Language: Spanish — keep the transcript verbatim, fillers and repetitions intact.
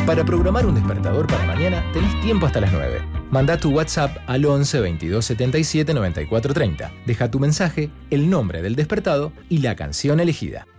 Para programar un despertador para mañana tenés tiempo hasta las nueve. Manda tu WhatsApp al once veintidós setenta y siete noventa y cuatro treinta. Deja tu mensaje, el nombre del despertado y la canción elegida.